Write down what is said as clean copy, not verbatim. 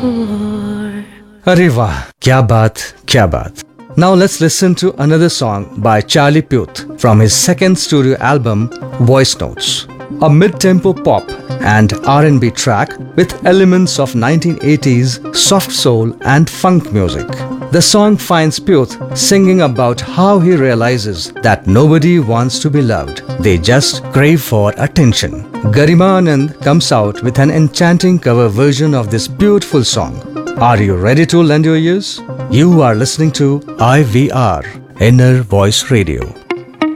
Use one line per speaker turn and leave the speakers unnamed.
अरे वाह, क्या बात. Now let's listen to another song by Charlie Puth from his second studio album, Voice Notes. A mid-tempo pop and R&B track with elements of 1980s soft soul and funk music. The song finds Puth singing about how he realizes that nobody wants to be loved. They just crave for attention. Garima Anand comes out with an enchanting cover version of this beautiful song. Are you ready to lend your ears? You are listening to IVR, Inner Voice Radio.